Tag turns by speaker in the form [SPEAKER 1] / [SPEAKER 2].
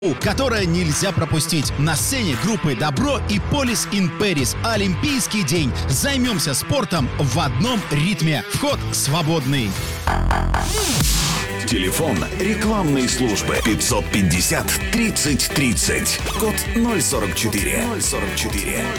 [SPEAKER 1] которое нельзя пропустить. На сцене группы «Добро» и «Полис ин Пэрис». Олимпийский день. Займемся спортом в одном ритме. Вход свободный.
[SPEAKER 2] Телефон рекламной службы 550 30 30. Код 044.